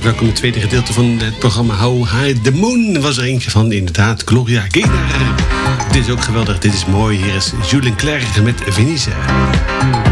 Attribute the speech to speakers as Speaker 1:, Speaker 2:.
Speaker 1: welkom in het tweede gedeelte van het programma How High the Moon. Was er eentje van, inderdaad, Gloria Gaynor. Dit is ook geweldig, dit is mooi. Hier is Julien Clerc met Venise.